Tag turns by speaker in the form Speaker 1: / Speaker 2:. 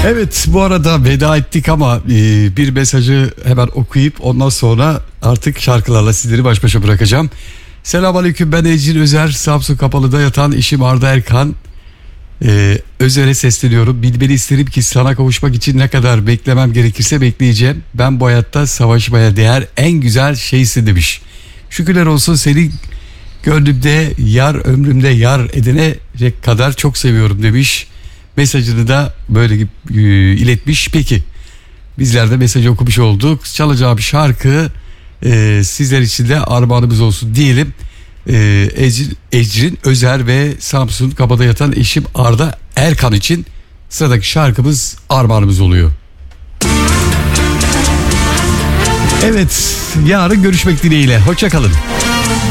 Speaker 1: Evet, bu arada veda ettik ama bir mesajı hemen okuyup ondan sonra artık şarkılarla sizleri baş başa bırakacağım. Selamünaleyküm, ben Ecrin Özer, Samsun Kapalı'da yatan eşim Arda Erkan. Özer'e sesleniyorum. Bilmeni isterim ki sana kavuşmak için ne kadar beklemem gerekirse bekleyeceğim. Ben bu hayatta savaşmaya değer en güzel şeysin demiş. Şükürler olsun, seni gönlümde yar, ömrümde yar edinecek kadar çok seviyorum demiş. Mesajını da böyle iletmiş. Peki bizler de mesajı okumuş olduk. Çalacağım şarkı sizler için de armağanımız olsun diyelim. Ecrin Özer ve Samsun Kabada yatan eşim Arda Erkan için sıradaki şarkımız armağanımız oluyor. Evet, yarın görüşmek dileğiyle. Hoşça kalın.